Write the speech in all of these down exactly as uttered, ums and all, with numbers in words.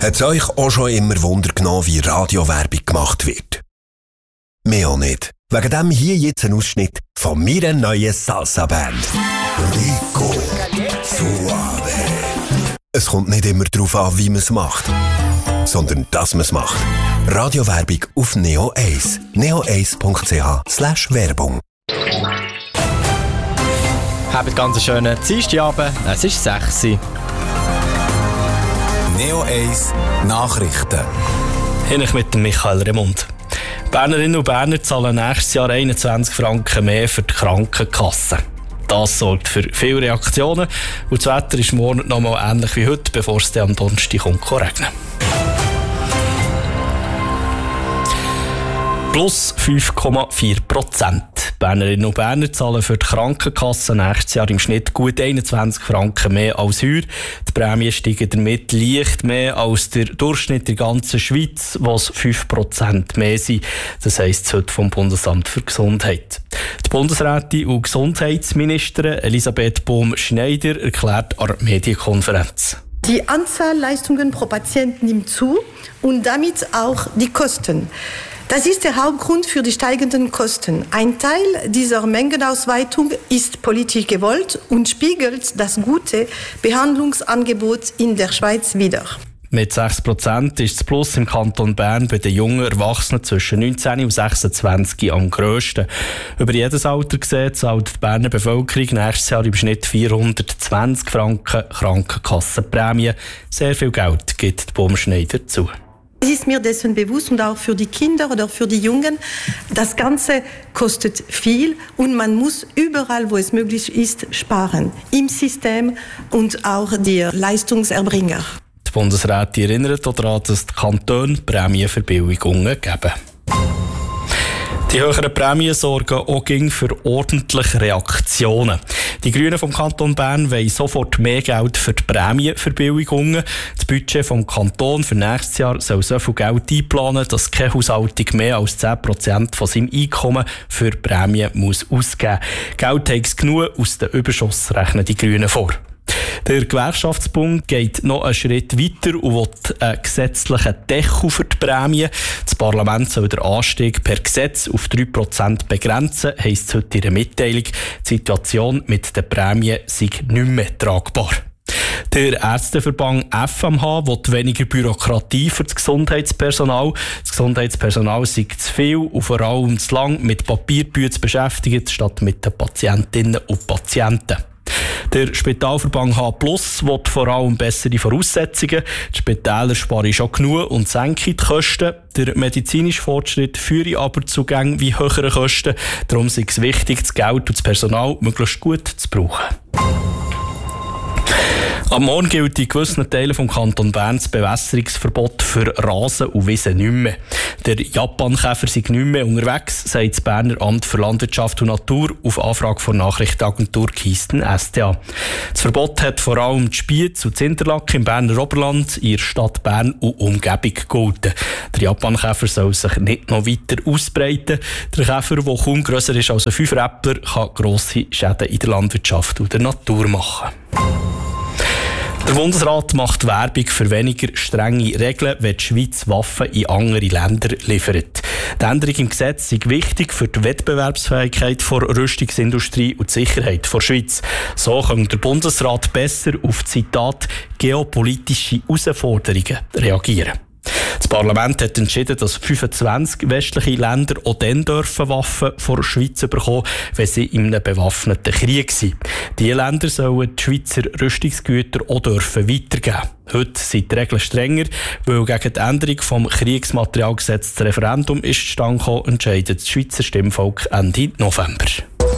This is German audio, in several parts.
Hat es euch auch schon immer Wunder genommen, wie Radiowerbung gemacht wird? Mir auch nicht. Wegen dem hier jetzt ein Ausschnitt von meiner neuen Salsa-Band. Rico Suave. Es kommt nicht immer darauf an, wie man es macht, sondern dass man es macht. Radiowerbung auf Neo eins. neo eins punkt c h slash Werbung. Habt ganz einen schönen Dienstagabend. Es ist sechs Uhr. Neo eins Nachrichten. Hinlich mit dem Michael Remund. Bernerinnen und Berner zahlen nächstes Jahr einundzwanzig Franken mehr für die Krankenkasse. Das sorgt für viele Reaktionen und das Wetter ist morgen noch mal ähnlich wie heute, bevor es dann am Donnerstag kommt regnen. Plus fünf Komma vier Prozent. Bernerinnen und Berner zahlen für die Krankenkasse nächstes Jahr im Schnitt gut einundzwanzig Franken mehr als heuer. Die Prämien steigen damit leicht mehr als der Durchschnitt der ganzen Schweiz, was fünf Prozent mehr sind. Das heisst heute vom Bundesamt für Gesundheit. Die Bundesrätin und Gesundheitsministerin Elisabeth Bohm-Schneider erklärt an der Medienkonferenz. Die Anzahl Leistungen pro Patient nimmt zu und damit auch die Kosten. Das ist der Hauptgrund für die steigenden Kosten. Ein Teil dieser Mengenausweitung ist politisch gewollt und spiegelt das gute Behandlungsangebot in der Schweiz wider. Mit sechs Prozent ist das Plus im Kanton Bern bei den jungen Erwachsenen zwischen neunzehn und sechsundzwanzig am grössten. Über jedes Alter gesehen zahlt die Berner Bevölkerung nächstes Jahr im Schnitt vierhundertzwanzig Franken Krankenkassenprämie. Sehr viel Geld gibt die Bohm-Schneider zu. Es ist mir dessen bewusst und auch für die Kinder oder für die Jungen, das Ganze kostet viel und man muss überall, wo es möglich ist, sparen. Im System und auch die Leistungserbringer. Die Bundesrätin erinnert daran, dass die Kantone Prämienverbilligungen geben. Die höheren Prämien sorgen auch für ordentliche Reaktionen. Die Grünen vom Kanton Bern wollen sofort mehr Geld für die Prämienverbilligungen. Das Budget vom Kanton für nächstes Jahr soll so viel Geld einplanen, dass keine Haushaltung mehr als zehn Prozent von seinem Einkommen für Prämien muss ausgeben muss. Geld hat es genug, aus den Überschuss rechnen die Grünen vor. Der Gewerkschaftsbund geht noch einen Schritt weiter und will einen gesetzlichen Deckel für die Prämie. Das Parlament soll den Anstieg per Gesetz auf drei Prozent begrenzen, heisst es heute in der Mitteilung. Die Situation mit den Prämien sei nicht mehr tragbar. Der Ärzteverband F M H will weniger Bürokratie für das Gesundheitspersonal. Das Gesundheitspersonal sei zu viel und vor allem zu lang mit Papierbüchern beschäftigt, statt mit den Patientinnen und Patienten. Der Spitalverband H plus will vor allem bessere Voraussetzungen. Die Spitäler sparen schon genug und senken die Kosten. Der medizinische Fortschritt führe aber zu Gängen wie höheren Kosten. Darum ist es wichtig, das Geld und das Personal möglichst gut zu brauchen. Am Morgen gilt in gewissen Teilen des Kanton Bern das Bewässerungsverbot für Rasen und Wiesen nicht mehr. Der Japankäfer sei nicht mehr unterwegs, sagt das Berner Amt für Landwirtschaft und Natur auf Anfrage von Nachrichtenagentur Kisten S T A. Das Verbot hat vor allem die Spiez und das Interlaken im Berner Oberland, in der Stadt Bern und Umgebung gegolten. Der Japankäfer soll sich nicht noch weiter ausbreiten. Der Käfer, der kaum grösser ist als ein Fünfräppler, kann grosse Schäden in der Landwirtschaft und der Natur machen. Der Bundesrat macht Werbung für weniger strenge Regeln, wenn die Schweiz Waffen in andere Länder liefert. Die Änderung im Gesetz ist wichtig für die Wettbewerbsfähigkeit der Rüstungsindustrie und die Sicherheit der Schweiz. So kann der Bundesrat besser auf, Zitat, geopolitische Herausforderungen reagieren. Das Parlament hat entschieden, dass fünfundzwanzig westliche Länder auch dann dürfen Waffen von der Schweiz bekommen, wenn sie in einem bewaffneten Krieg sind. Diese Länder sollen die Schweizer Rüstungsgüter auch dürfen weitergeben. Heute sind die Regeln strenger, weil gegen die Änderung des Kriegsmaterialgesetzes das Referendum ist zustande gekommen, entscheidet das Schweizer Stimmvolk Ende November.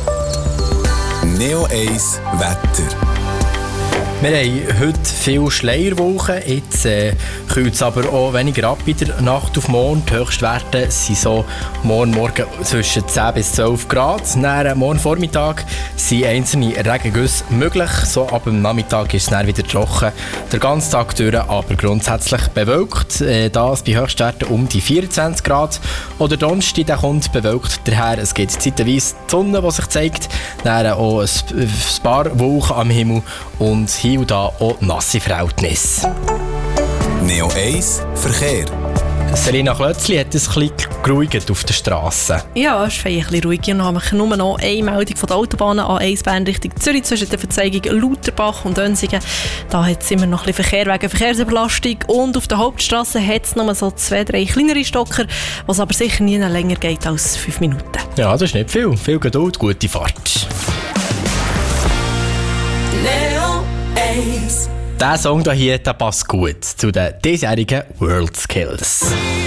Neo eins Wetter. Wir haben heute viele Schleierwolken, jetzt äh, kühlt es aber auch weniger ab in der Nacht auf morgen. Die Höchstwerte sind so morgen Morgen zwischen zehn bis zwölf Grad. Dann, morgen Vormittag sind einzelne Regengüsse möglich, so ab dem Nachmittag ist es dann wieder trocken. Der ganze Tag durch aber grundsätzlich bewölkt, äh, das bei Höchstwerten um die vierundzwanzig Grad. Oder Donnerstag, der kommt bewölkt daher, es gibt zeitweise die Sonne, die sich zeigt, dann auch ein, ein paar Wolken am Himmel und hier und da auch nasse Verhältnisse. Neo eins Verkehr. Selina Klötzli hat es ein bisschen geruhigt auf der Straße. Ja, es ist ein bisschen ruhig. Und habe ich nur noch eine Meldung von der Autobahn A eins Bern Richtung Zürich zwischen der Verzeigung Lauterbach und Dönsingen. Da hat es immer noch ein bisschen Verkehr wegen Verkehrsüberlastung. Und auf der Hauptstraße hat es nur so zwei, drei kleinere Stocker, was aber sicher nie länger geht als fünf Minuten. Ja, das ist nicht viel. Viel Geduld, gute Fahrt. Neo eins. Der Song hier, der passt gut zu den diesjährigen World Skills.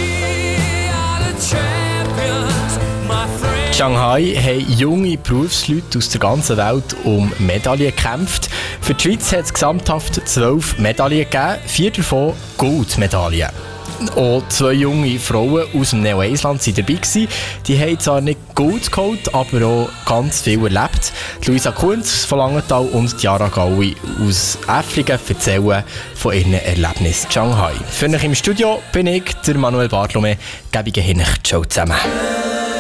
In Shanghai haben junge Berufsleute aus der ganzen Welt um Medaillen gekämpft. Für die Schweiz hat es gesamthaft zwölf Medaillen gegeben, vier davon Goldmedaillen. Auch zwei junge Frauen aus dem Neo eins Land waren dabei. Die haben zwar nicht Gold geholt, aber auch ganz viel erlebt. Luisa Kunz von Langenthal und Chiara Gaui aus Äfflingen erzählen von ihren Erlebnissen in Shanghai. Für euch im Studio bin ich, der Manuel Bartlome. Gebe ich Ihnen die Show zusammen.